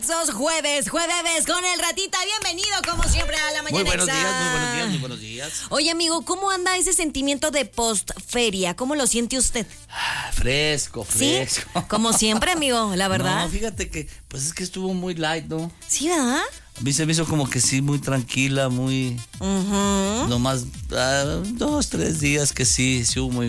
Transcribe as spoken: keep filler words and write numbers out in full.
Sos jueves, jueves con el Ratita. Bienvenido como siempre a la mañana. Muy buenos Exa. días, muy buenos días, muy buenos días. Oye, amigo, ¿cómo anda ese sentimiento de post-feria? ¿Cómo lo siente usted? Fresco, fresco. ¿Sí? Como siempre, amigo, la verdad. No, fíjate que, pues es que estuvo muy light, ¿no? Sí, ¿verdad? A mí se me hizo como que sí, muy tranquila, muy... Uh-huh. Nomás uh, dos, tres días que sí, sí hubo muy,